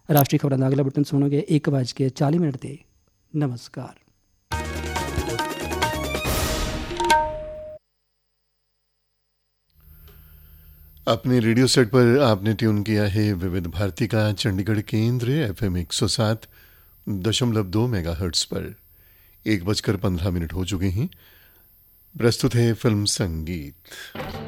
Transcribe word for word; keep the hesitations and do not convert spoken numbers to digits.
राष्ट्रीय खबरां दा अगला बुलेटिन सुनोगे एक बज के चाली मिनट ते। नमस्कार। अपने रेडियो सेट पर आपने ट्यून किया है विविध भारती का चंडीगढ़ केंद्र एफएम एक सौ सात दशमलव दो मेगा हर्ट्स पर। एक बजकर पंद्रह मिनट हो चुके हैं। प्रस्तुत है फिल्म संगीत।